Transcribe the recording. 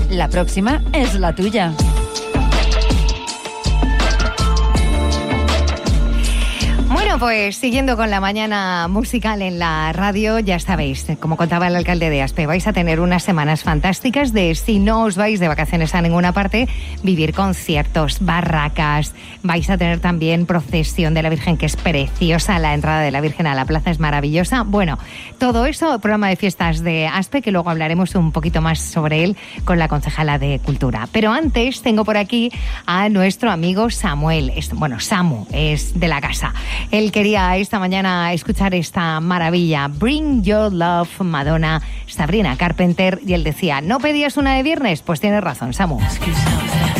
La próxima es la tuya. Bueno, pues siguiendo con la mañana musical en la radio, ya sabéis, como contaba el alcalde de Aspe, vais a tener unas semanas fantásticas de, si no os vais de vacaciones a ninguna parte, vivir conciertos, barracas, vais a tener también procesión de la Virgen, que es preciosa, la entrada de la Virgen a la plaza es maravillosa. Bueno, todo eso, programa de fiestas de Aspe, que luego hablaremos un poquito más sobre él con la concejala de Cultura. Pero antes tengo por aquí a nuestro amigo Samuel, Samu, es de la casa. Él quería esta mañana escuchar esta maravilla, Bring Your Love, Madonna, Sabrina Carpenter, y él decía, ¿no pedías una de viernes? Pues tienes razón, Samu.